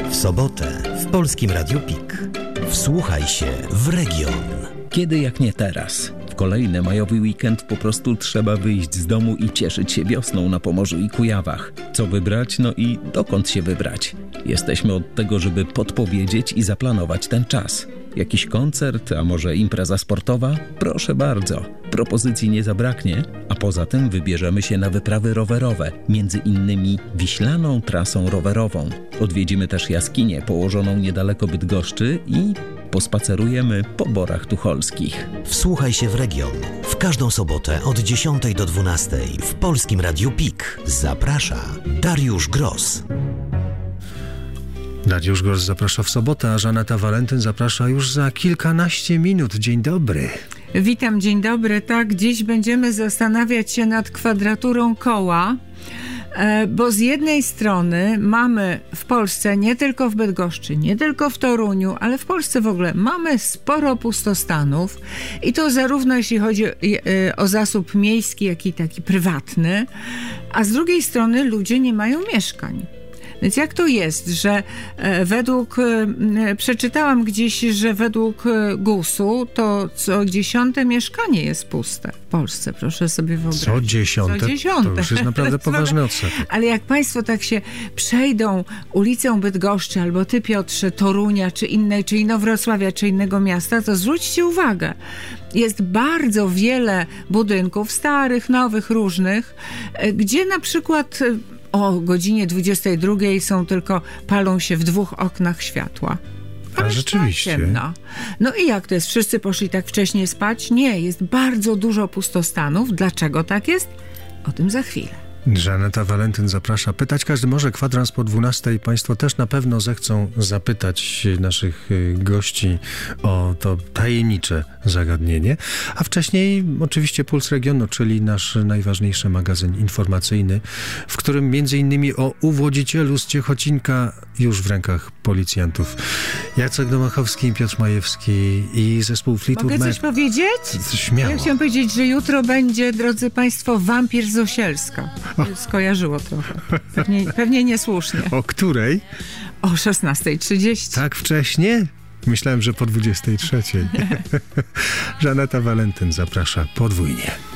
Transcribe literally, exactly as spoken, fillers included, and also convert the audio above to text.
W sobotę w Polskim Radiu Pik. Wsłuchaj się w region. Kiedy jak nie teraz? W kolejny majowy weekend po prostu trzeba wyjść z domu i cieszyć się wiosną na Pomorzu i Kujawach. Co wybrać? No i dokąd się wybrać? Jesteśmy od tego, żeby podpowiedzieć i zaplanować ten czas. Jakiś koncert, a może impreza sportowa? Proszę bardzo, propozycji nie zabraknie, a poza tym wybierzemy się na wyprawy rowerowe, między innymi Wiślaną Trasą Rowerową. Odwiedzimy też jaskinię położoną niedaleko Bydgoszczy i pospacerujemy po Borach Tucholskich. Wsłuchaj się w region. W każdą sobotę od dziesiątej do dwunastej w Polskim Radiu Pik. Zaprasza Dariusz Gross. Dariusz Gross zaprasza w sobotę, a Żaneta Walentyn zaprasza już za kilkanaście minut. Dzień dobry. Witam, dzień dobry. Tak, dziś będziemy zastanawiać się nad kwadraturą koła, bo z jednej strony mamy w Polsce, nie tylko w Bydgoszczy, nie tylko w Toruniu, ale w Polsce w ogóle mamy sporo pustostanów i to zarówno jeśli chodzi o zasób miejski, jak i taki prywatny, a z drugiej strony ludzie nie mają mieszkań. Więc jak to jest, że według, przeczytałam gdzieś, że według gusu to co dziesiąte mieszkanie jest puste w Polsce, proszę sobie wyobrazić. Co dziesiąte? Co dziesiąte. To już jest naprawdę poważny odsetek. Ale jak państwo tak się przejdą ulicą Bydgoszczy albo ty, Piotrze, Torunia, czy innej, czy Inowrocławia, czy innego miasta, to zwróćcie uwagę, jest bardzo wiele budynków, starych, nowych, różnych, gdzie na przykład o godzinie dwudziestej drugiej są tylko, palą się w dwóch oknach światła. A, a rzeczywiście. Ciemno. No i jak to jest? Wszyscy poszli tak wcześnie spać? Nie, jest bardzo dużo pustostanów. Dlaczego tak jest? O tym za chwilę. Żaneta Walentyn zaprasza. Pytać każdy może, kwadrans po dwunastej. Państwo też na pewno zechcą zapytać naszych gości o to tajemnicze zagadnienie. A wcześniej oczywiście Puls Regionu, czyli nasz najważniejszy magazyn informacyjny, w którym między innymi o uwodzicielu z Ciechocinka już w rękach policjantów. Jacek Domachowski i Piotr Majewski i zespół Fleetwood Mac. Mogę coś powiedzieć? Śmiało. Ja chciałam powiedzieć, że jutro będzie, drodzy państwo, Wampir z Osielska. Skojarzyło trochę. Pewnie, pewnie niesłusznie. O której? O szesnastej trzydzieści. Tak wcześnie? Myślałem, że po dwudziestej trzeciej. Żaneta Walentyn zaprasza podwójnie.